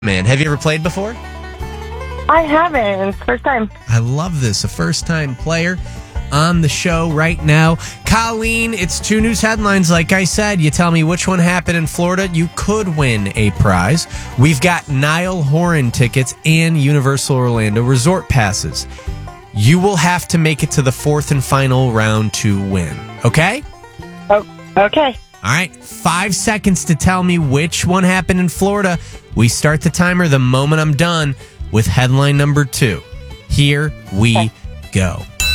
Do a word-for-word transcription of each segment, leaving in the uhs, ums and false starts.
Man, have you ever played before? I haven't. It's the first time. I love this. A first-time player on the show right now. Colleen, it's two news headlines. Like I said, you tell me which one happened in Florida. You could win a prize. We've got Niall Horan tickets and Universal Orlando Resort passes. You will have to make it to the fourth and final round to win. Okay? Oh, okay. All right. Five seconds to tell me which one happened in Florida. We start the timer the moment I'm done with headline number two. Here we okay. go.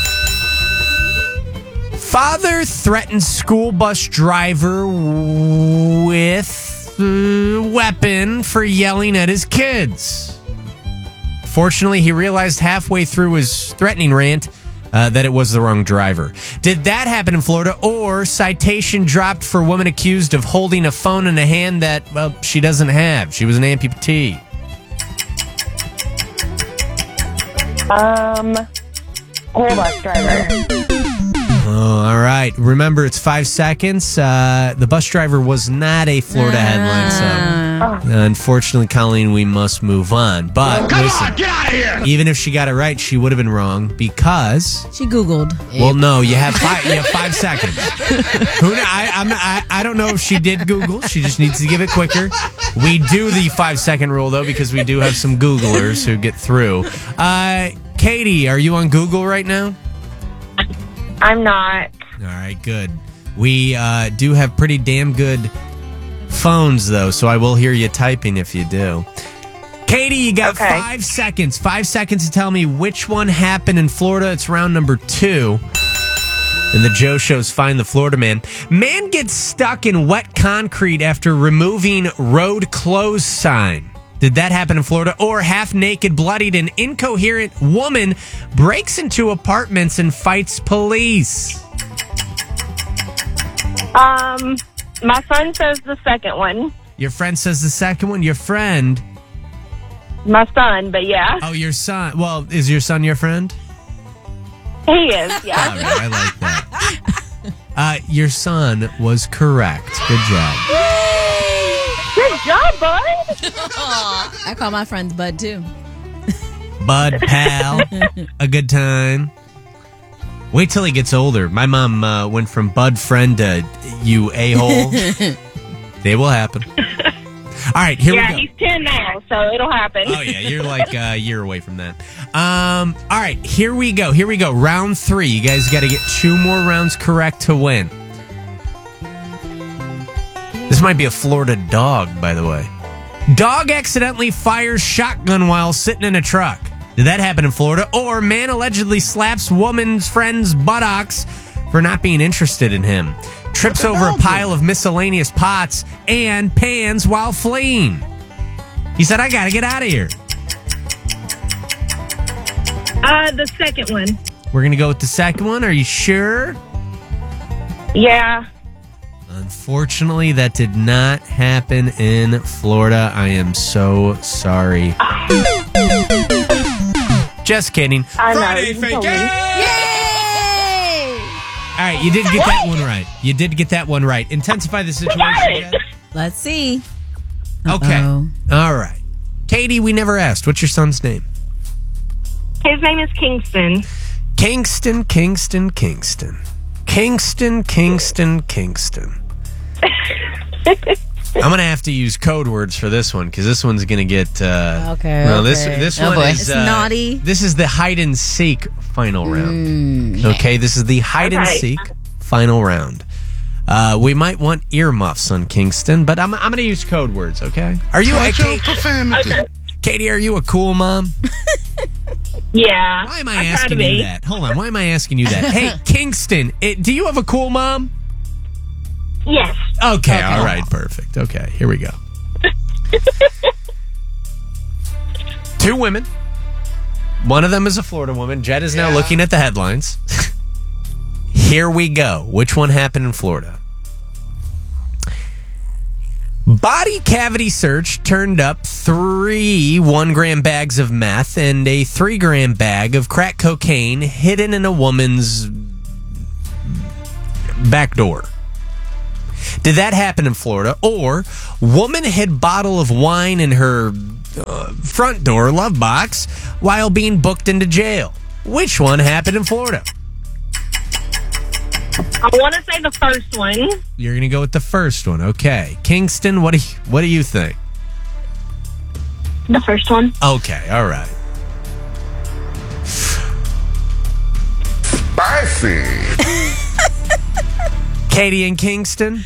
Father threatens school bus driver with uh, weapon for yelling at his kids. Fortunately, he realized halfway through his threatening rant uh, that it was the wrong driver. Did that happen in Florida, or citation dropped for woman accused of holding a phone in a hand that, well, she doesn't have? She was an amputee. Um, school bus driver. Oh, all right. Remember, it's five seconds. Uh, the bus driver was not a Florida uh, headline, so uh, unfortunately, Colleen, we must move on. But come listen, on, get out of here! Even if she got it right, she would have been wrong because she Googled. Well, no, you have five. You have five seconds. Who? I, I'm. I, I don't know if she did Google. She just needs to give it quicker. We do the five second rule though because we do have some Googlers who get through. Uh, Katie, are you on Google right now? I'm not. All right, good. We uh, do have pretty damn good phones, though, so I will hear you typing if you do. Katie, you got okay. five seconds. Five seconds to tell me which one happened in Florida. It's round number two. And the Joe Show's Find the Florida Man. Man gets stuck in wet concrete after removing road closed sign. Did that happen in Florida? Or half-naked, bloodied, and incoherent woman breaks into apartments and fights police? Um, my son says the second one. Your friend says the second one? Your friend? My son, but yeah. Oh, your son. Well, is your son your friend? He is, yeah. All right, I like that. Uh, your son was correct. Good job. Good job, bud. I call my friends Bud, too. Bud, pal, a good time. Wait till he gets older. My mom uh, went from Bud friend to you a-hole. They will happen. All right, here yeah, we go. Yeah, he's ten now, so it'll happen. Oh, yeah, you're like a year away from that. Um, all right, here we go. Here we go. Round three. You guys got to get two more rounds correct to win. This might be a Florida dog, by the way. Dog accidentally fires shotgun while sitting in a truck. Did that happen in Florida? Or man allegedly slaps woman's friend's buttocks for not being interested in him. Trips over a pile of miscellaneous pots and pans while fleeing. He said, I gotta get out of here. Uh, the second one. We're gonna go with the second one. Are you sure? Yeah. Unfortunately, that did not happen in Florida. I am so sorry. Just kidding. I Friday know. Fake Yay! All right, you did get that one right. You did get that one right. Intensify the situation. Again. Let's see. Okay. Uh-oh. All right. Katie, we never asked. What's your son's name? His name is Kingston. Kingston, Kingston, Kingston. Kingston, Kingston, Kingston. I'm going to have to use code words for this one because this one's going to get... Uh, okay, well, okay. This, this oh one boy. is... It's uh, naughty. This is the hide and seek final round. Mm, okay, this is the hide and okay. seek final round. Uh, we might want earmuffs on Kingston, but I'm, I'm going to use code words, okay? Are you... Watch a, your profanity. Okay. Katie, are you a cool mom? Yeah. Why am I, I asking you that? Hold on. Why am I asking you that? Hey, Kingston, it, do you have a cool mom? Yes. Okay, Okay. all right, perfect. Okay, here we go. Two women. One of them is a Florida woman. Jed is now Yeah. looking at the headlines. Here we go. Which one happened in Florida? Body cavity search turned up three one-gram bags of meth and a three-gram bag of crack cocaine hidden in a woman's back door. Did that happen in Florida? Or woman hid bottle of wine in her uh, front door love box while being booked into jail? Which one happened in Florida? I want to say the first one. You're going to go with the first one. Okay. Kingston, what do you, what do you think? The first one. Okay, all right. Katie in Kingston,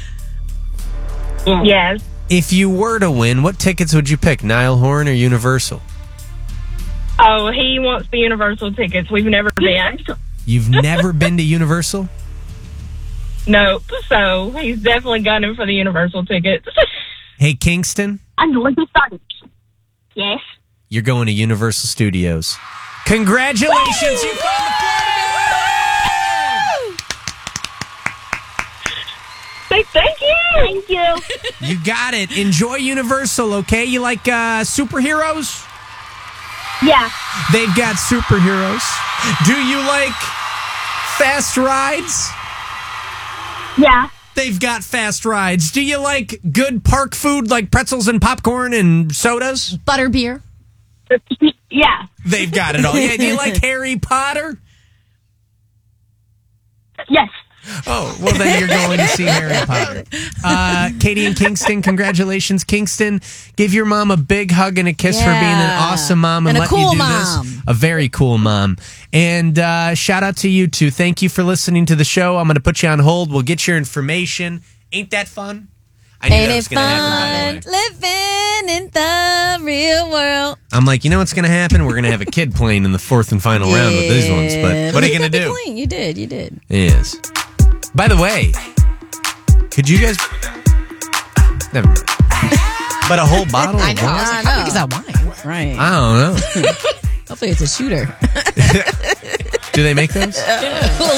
Yes. if you were to win, what tickets would you pick, Niall Horan or Universal? Oh, he wants the Universal tickets. We've never been. You've never been to Universal? Nope. So he's definitely gunning for the Universal tickets. Hey, Kingston, I'm looking started. Yes. you're going to Universal Studios. Congratulations, you found the Florida Say thank you. Thank you. Man! You got it. Enjoy Universal, okay? You like uh, superheroes? Yeah. They've got superheroes. Do you like fast rides? Yeah. They've got fast rides. Do you like good park food like pretzels and popcorn and sodas? Butterbeer. Yeah. They've got it all. Yeah, do you like Harry Potter? Yes. Oh, well, then you're going to see Harry Potter. Uh, Katie in Kingston, congratulations, Kingston. Give your mom a big hug and a kiss for being an Yeah. awesome mom and, And a letting cool you do mom. this. A very cool mom. And uh, shout out to you two. Thank you for listening to the show. I'm going to put you on hold. We'll get your information. Ain't that fun? I knew Ain't that it was going to happen, by the way. fun living in the real world? I'm like, you know what's going to happen? We're going to have a kid playing in the fourth and final round with these ones. But what are you going to do? Clean. You did. You did. Yes. By the way, could you guys? Never mind. But a whole bottle I of know. wine? I was like, how big is that wine? Right. I don't know. Hopefully it's a shooter. Do they make those? A little